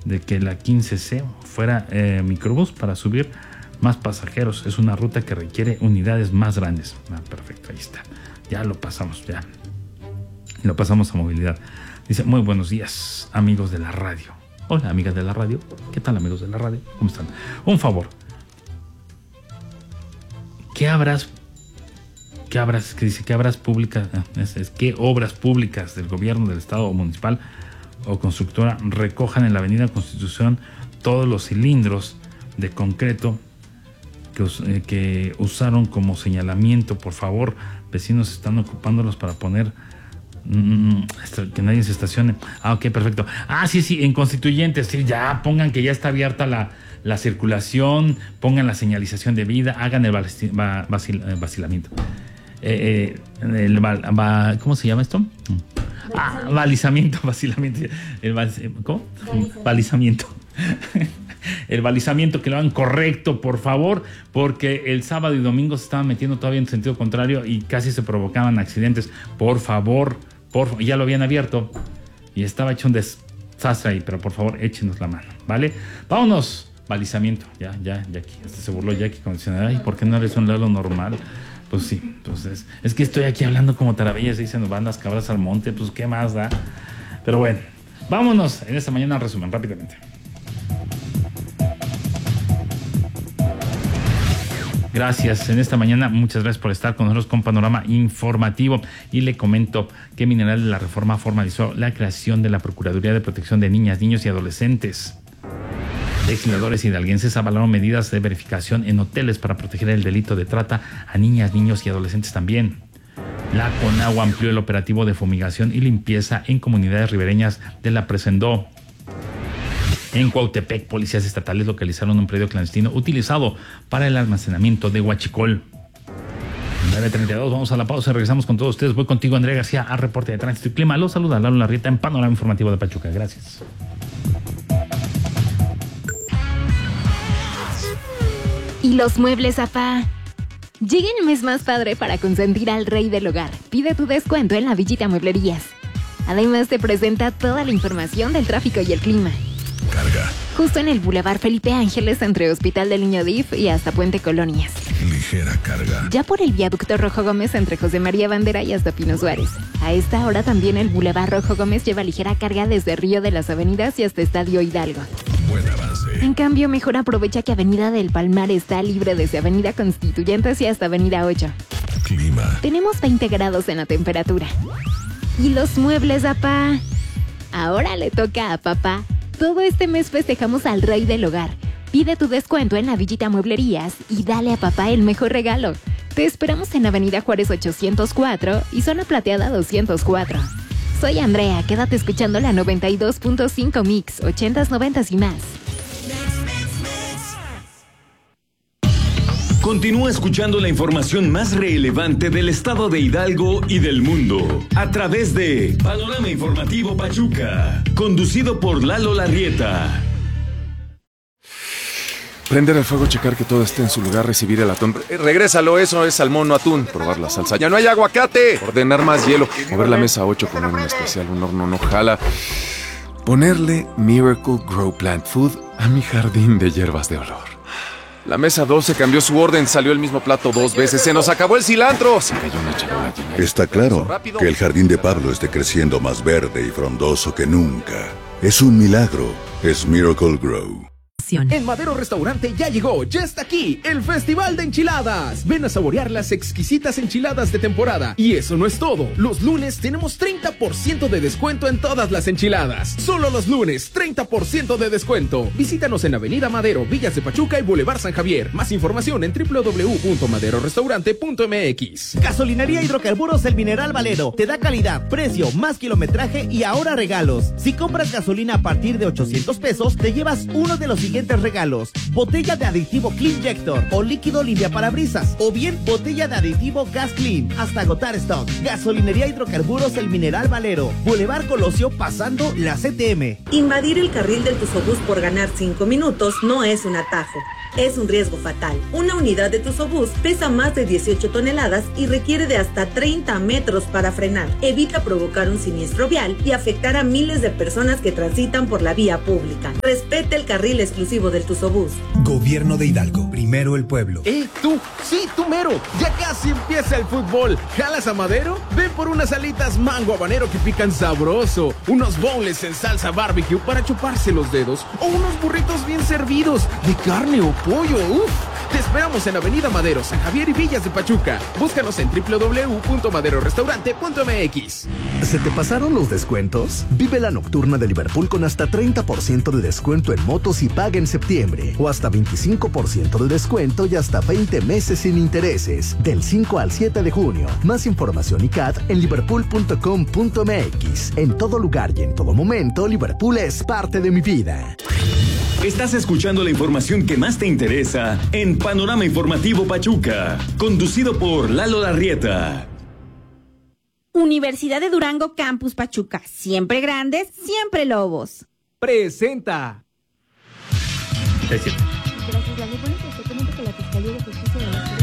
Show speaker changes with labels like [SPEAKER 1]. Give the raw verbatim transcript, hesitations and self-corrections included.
[SPEAKER 1] de que la quince C fuera eh, microbús para subir más pasajeros. Es una ruta que requiere unidades más grandes. Ah, perfecto, ahí está. Ya lo pasamos, ya. Lo pasamos a movilidad. Dice, muy buenos días, amigos de la radio. Hola, amigas de la radio. ¿Qué tal, amigos de la radio? ¿Cómo están? Un favor. ¿Qué habrás, qué habrás, que dice, qué habrás públicas, es, es, qué obras públicas del gobierno del estado o municipal o constructora recojan en la avenida Constitución todos los cilindros de concreto que, eh, que usaron como señalamiento? Por favor, vecinos están ocupándolos para poner mm, que nadie se estacione. Ah, ok, perfecto. Ah, sí, sí, en Constituyentes, sí, ya pongan que ya está abierta la, la circulación, pongan la señalización de vida, hagan el vacil, vacil, vacilamiento. Eh, eh, el, va, ¿Cómo se llama esto? Ah, balizamiento, vacilamiento. El, ¿Cómo? Balizamiento. Balizamiento. El balizamiento, que lo hagan correcto, por favor, porque el sábado y domingo se estaban metiendo todavía en sentido contrario y casi se provocaban accidentes. Por favor, por ya lo habían abierto y estaba hecho un desastre ahí, pero por favor, échenos la mano, ¿vale? Vámonos. Balizamiento, ya, ya, Jackie. Hasta se burló Jackie cuando dice, ay, ¿por qué no eres un Lalo normal? Pues sí, pues es, es que estoy aquí hablando como tarabillas y dicen, van las cabras al monte, pues qué más da. Pero bueno, vámonos en esta mañana al resumen, rápidamente. Gracias. En esta mañana, muchas gracias por estar con nosotros con Panorama Informativo. Y le comento que Mineral de la Reforma formalizó la creación de la Procuraduría de Protección de Niñas, Niños y Adolescentes. Legisladores hidalguenses avalaron medidas de verificación en hoteles para proteger el delito de trata a niñas, niños y adolescentes también. La CONAGUA amplió el operativo de fumigación y limpieza en comunidades ribereñas de la Presendó. En Cuautepec, policías estatales localizaron un predio clandestino utilizado para el almacenamiento de huachicol. nueve treinta y dos, vamos a la pausa y regresamos con todos ustedes. Voy contigo, Andrea García, a Reporte de Tránsito y Clima. Los saluda Lalo Larrieta en Panorama Informativo de Pachuca. Gracias.
[SPEAKER 2] ¿Y los muebles, apá? Llega el mes más padre para consentir al rey del hogar. Pide tu descuento en la Villita Mueblerías. Además, te presenta toda la información del tráfico y el clima.
[SPEAKER 3] Carga.
[SPEAKER 2] Justo en el Boulevard Felipe Ángeles, entre Hospital del Niño D I F y hasta Puente Colonias.
[SPEAKER 3] Ligera carga.
[SPEAKER 2] Ya por el Viaducto Rojo Gómez, entre José María Bandera y hasta Pino Suárez. A esta hora también el Boulevard Rojo Gómez lleva ligera carga desde Río de las Avenidas y hasta Estadio Hidalgo.
[SPEAKER 3] Buen avance.
[SPEAKER 2] En cambio, mejor aprovecha que Avenida del Palmar está libre desde Avenida Constituyentes y hasta Avenida ocho.
[SPEAKER 3] Clima.
[SPEAKER 2] Tenemos veinte grados en la temperatura. ¿Y los muebles, apá? Ahora le toca a papá. Todo este mes festejamos al rey del hogar. Pide tu descuento en la Villita Mueblerías y dale a papá el mejor regalo. Te esperamos en Avenida Juárez ochocientos cuatro y Zona Plateada doscientos cuatro. Soy Andrea, quédate escuchando la noventa y dos punto cinco Mix, ochentas, noventas y más.
[SPEAKER 4] Continúa escuchando la información más relevante del estado de Hidalgo y del mundo a través de Panorama Informativo Pachuca, conducido por Lalo Larrieta.
[SPEAKER 5] Prender el fuego, checar que todo esté en su lugar, recibir el atún. Eh, regrésalo, eso es salmón, no atún. Probar la salsa. ¡Ya no hay aguacate! Ordenar más hielo. Mover la mesa ocho, poner un especial, un horno no jala. Ponerle Miracle Grow Plant Food a mi jardín de hierbas de olor. La mesa doce cambió su orden, salió el mismo plato dos veces. ¡Se nos acabó el cilantro! Se cayó una charola llena.
[SPEAKER 3] Está claro que el jardín de Pablo esté creciendo más verde y frondoso que nunca. Es un milagro. Es Miracle Grow.
[SPEAKER 6] En Madero Restaurante ya llegó, ya está aquí, el Festival de Enchiladas. Ven a saborear las exquisitas enchiladas de temporada. Y eso no es todo. Los lunes tenemos treinta por ciento de descuento en todas las enchiladas. Solo los lunes, treinta por ciento de descuento. Visítanos en Avenida Madero, Villas de Pachuca y Boulevard San Javier. Más información en doble u doble u doble u punto madero restaurante punto m x.
[SPEAKER 7] Gasolinería Hidrocarburos El Mineral Valero. Te da calidad, precio, más kilometraje y ahora regalos. Si compras gasolina a partir de ochocientos pesos, te llevas uno de los siguientes regalos: botella de aditivo Cleanjector o líquido limpiaparabrisas, o bien botella de aditivo Gas Clean hasta agotar stock. Gasolinería Hidrocarburos El Mineral Valero, Boulevard Colosio pasando la C T M.
[SPEAKER 8] Invadir el carril del Tusobús por ganar cinco minutos no es un atajo. es un riesgo fatal. Una unidad de Tuzobús pesa más de dieciocho toneladas y requiere de hasta treinta metros para frenar. Evita provocar un siniestro vial y afectar a miles de personas que transitan por la vía pública. Respete el carril exclusivo del Tuzobús.
[SPEAKER 9] Gobierno de Hidalgo. Primero el pueblo.
[SPEAKER 6] ¡Eh, tú! ¡Sí, tú mero! ¡Ya casi empieza el fútbol! ¿Jalas a Madero? Ven por unas alitas mango habanero que pican sabroso, unos boneless en salsa barbecue para chuparse los dedos, o unos burritos bien servidos de carne o pollo. ¡Uf! Te esperamos en Avenida Madero, San Javier y Villas de Pachuca. Búscanos en doble u doble u doble u punto madero restaurante punto m x.
[SPEAKER 10] ¿Se te pasaron los descuentos? Vive la nocturna de Liverpool con hasta treinta por ciento de descuento en motos y paga en septiembre. O hasta veinticinco por ciento de descuento y hasta veinte meses sin intereses. Del cinco al siete de junio. Más información y C A D en liverpool punto com punto m x. En todo lugar y en todo momento, Liverpool es parte de mi vida.
[SPEAKER 4] Estás escuchando la información que más te interesa en Panorama Informativo Pachuca, conducido por Lalo Larrieta.
[SPEAKER 11] Universidad de Durango Campus Pachuca, siempre grandes, siempre lobos.
[SPEAKER 6] Presenta.
[SPEAKER 1] Es cierto.
[SPEAKER 2] Gracias, Lalo. Bueno, pues te comento que la Fiscalía de Justicia de la Ciudad